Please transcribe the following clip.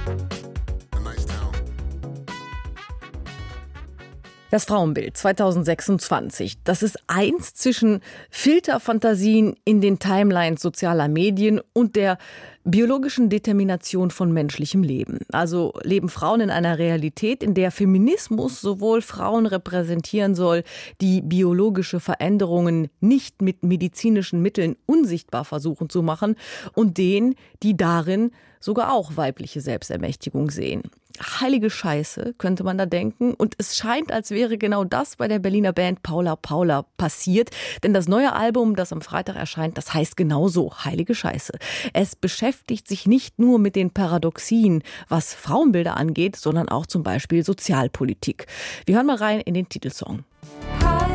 Das Frauenbild 2026, das ist eins zwischen Filterfantasien in den Timelines sozialer Medien und der biologischen Determination von menschlichem Leben. Also leben Frauen in einer Realität, in der Feminismus sowohl Frauen repräsentieren soll, die biologische Veränderungen nicht mit medizinischen Mitteln unsichtbar versuchen zu machen, und denen, die darin sogar auch weibliche Selbstermächtigung sehen. Heilige Scheiße, könnte man da denken. Und es scheint, als wäre genau das bei der Berliner Band Paula Paula passiert. Denn das neue Album, das am Freitag erscheint, das heißt genauso, Heilige Scheiße. Es beschäftigt sich nicht nur mit den Paradoxien, was Frauenbilder angeht, sondern auch zum Beispiel Sozialpolitik. Wir hören mal rein in den Titelsong.